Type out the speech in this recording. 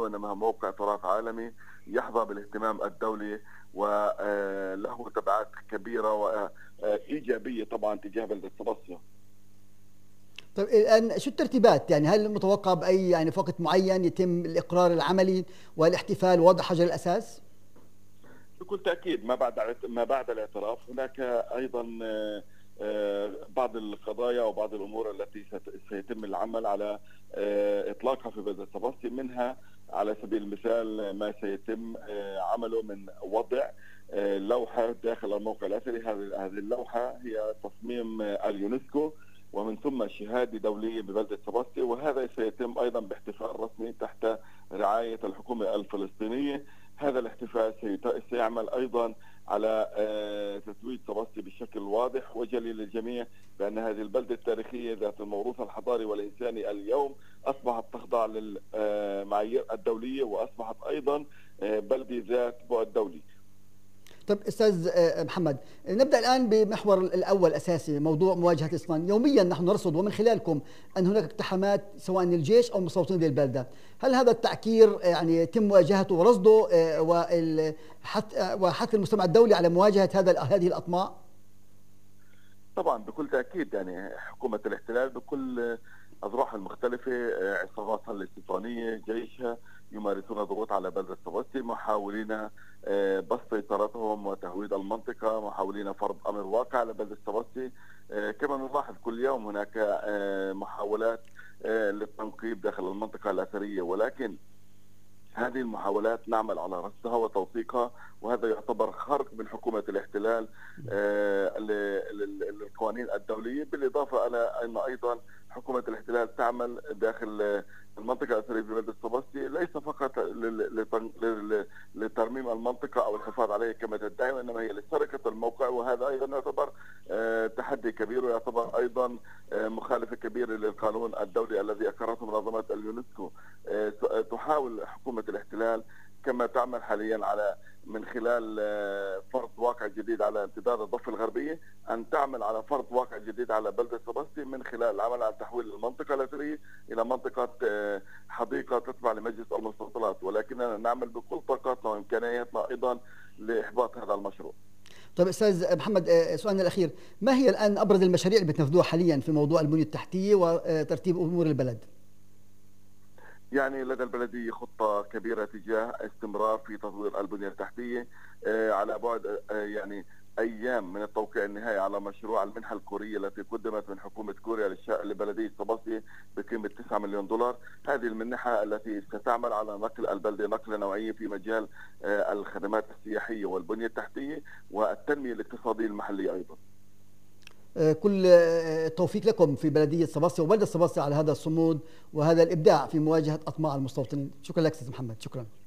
وإنما موقع تراث عالمي يحظى بالاهتمام الدولي، وله تبعات كبيرة وإيجابية طبعا تجاه بلدة سباسيا. طيب الآن شو الترتيبات؟ يعني هل متوقع بأي يعني في وقت معين يتم الإقرار العملي والاحتفال ووضع حجر الأساس؟ بكل تأكيد ما بعد الاعتراف هناك أيضا بعض القضايا وبعض الأمور التي سيتم العمل على إطلاقها في بلدة سباسيا. منها على سبيل المثال ما سيتم عمله من وضع لوحة داخل الموقع الأثري. هذه اللوحة هي تصميم اليونسكو ومن ثم شهادة دولية ببلدة سباسيا، وهذا سيتم أيضا باحتفال رسمي تحت رعاية الحكومة الفلسطينية. هذا الاحتفال سيعمل أيضا على تتويج سباسيا بشكل واضح وجلي للجميع بأن هذه البلدة التاريخية ذات الموروث الحضاري والإنساني اليوم أصبحت تخضع للمعايير الدولية، وأصبحت أيضا بلدة ذات بعد دولي. طيب استاذ محمد، نبدا الان بمحور الاول اساسي، موضوع مواجهه الاصنام. يوميا نحن نرصد ومن خلالكم ان هناك اقتحامات سواء للجيش او مستوطنين للبلده، هل هذا التعكير يعني يتم مواجهته ورصده وحث المجتمع الدولي على مواجهه هذه الاطماع؟ طبعا بكل تاكيد، يعني حكومه الاحتلال بكل اذرعها المختلفه، عصاباتها الاستيطانيه، جيشها، يمارسون ضغوط على بلدة سباسيا، محاولين بسط سيطرتهم وتهويد المنطقة، محاولين فرض أمر واقع على بلدة سباسيا. كما نلاحظ كل يوم هناك محاولات للتنقيب داخل المنطقة الأثرية، ولكن هذه المحاولات نعمل على رصدها وتوثيقها، وهذا يعتبر خرق من حكومة الاحتلال للقوانين الدولية. بالإضافة إلى أن أيضا حكومة الاحتلال تعمل داخل المنطقة الأثرية في بلدة سباسيا ليس فقط لترميم المنطقة أو الحفاظ عليها كما تدعي، وإنما هي لسرقة الموقع، وهذا أيضا يعتبر تحدي كبير، ويعتبر أيضا مخالفة كبيرة للقانون الدولي الذي أقرته منظمة اليونسكو. تحاول حكومة الاحتلال كما تعمل حاليا على من خلال فرض واقع جديد على امتداد الضفة الغربية، أن تعمل على فرض واقع جديد على بلدة سباسيا من خلال العمل على تحويل المنطقة الأثرية إلى منطقة حديقة تتبع لمجلس المستوطنات، ولكننا نعمل بكل طاقتنا وإمكانياتنا أيضا لإحباط هذا المشروع. طيب استاذ محمد، سؤالنا الاخير، ما هي الان ابرز المشاريع اللي بتنفذوها حاليا في موضوع البنيه التحتيه وترتيب امور البلد؟ يعني لدى البلدية خطة كبيرة تجاه استمرار في تطوير البنية التحتية على بعد يعني أيام من التوقيع النهائي على مشروع المنحة الكورية التي قدمت من حكومة كوريا لبلدية سباسيا بقيمة 9 مليون دولار. هذه المنحة التي ستعمل على نقل البلدة نقلة نوعية في مجال الخدمات السياحية والبنية التحتية والتنمية الاقتصادية المحلية أيضا. كل التوفيق لكم في بلدية سباسيا وبلدة سباسيا على هذا الصمود وهذا الإبداع في مواجهة أطماع المستوطنين. شكرا لك أستاذ محمد، شكرا.